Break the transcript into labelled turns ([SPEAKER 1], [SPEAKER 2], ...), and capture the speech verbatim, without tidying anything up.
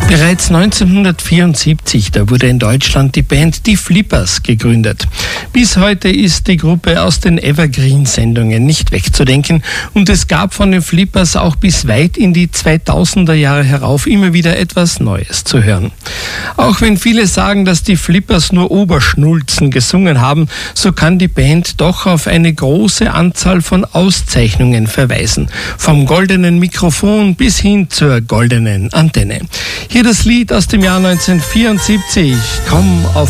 [SPEAKER 1] Bereits neunzehnhundertvierundsiebzig, da wurde in Deutschland die Band Die Flippers gegründet. Bis heute ist die Gruppe aus den Evergreen-Sendungen nicht wegzudenken und es gab von den Flippers auch bis weit in die zweitausender Jahre herauf immer wieder etwas Neues zu hören. Auch wenn viele sagen, dass die Flippers nur Oberschnulzen gesungen haben, so kann die Band doch auf eine große Anzahl von Auszeichnungen verweisen. Vom goldenen Mikrofon bis hin zur goldenen Antenne. Hier das Lied aus dem Jahr neunzehnhundertvierundsiebzig, Komm auf